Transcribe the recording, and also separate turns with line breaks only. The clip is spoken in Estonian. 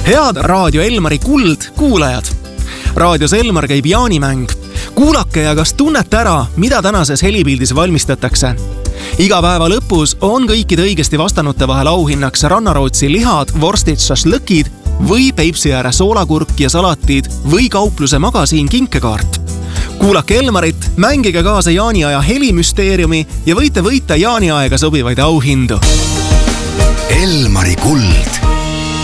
Head Raadio Elmari Kuld kuulajad! Raadios Elmar käib jaanimäng. Kuulake ja kas tunnete ära, mida tänases helipildis valmistatakse. Iga päeva lõpus on kõikide õigesti vastanute vahel auhinnaks Rannarootsi lihad, vorstid, šašlõkid või Peipsi ääre soolakurk ja salatid või kaupluse magasiin kinkekaart. Kuulake Elmarit, mängige kaasa jaaniaja helimüsteeriumi ja võite võita jaaniaega sobivaid auhindu.
Elmari Kuld.